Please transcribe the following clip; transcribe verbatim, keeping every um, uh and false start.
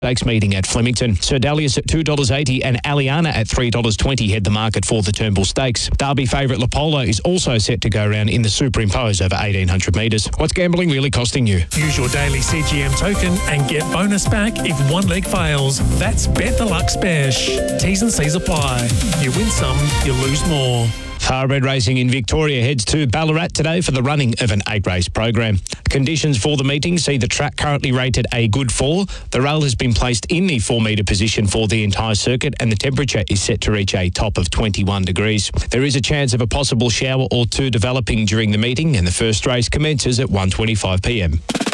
Stakes meeting at Flemington. Sir Dalius at two dollars eighty and Aliana at three dollars twenty head the market for the Turnbull Stakes. Derby favourite Lapolo is also set to go around in the Superimpose over eighteen hundred metres. What's gambling really costing you? Use your daily C G M token and get bonus back if one leg fails. That's Bet the Luck Special. T's and C's apply. You win some, you lose more. Thoroughbred Racing in Victoria heads to Ballarat today for the running of an eight-race program. Conditions for the meeting see the track currently rated a good four. The rail has been placed in the four-metre position for the entire circuit and the temperature is set to reach a top of twenty-one degrees. There is a chance of a possible shower or two developing during the meeting and the first race commences at one twenty-five p m.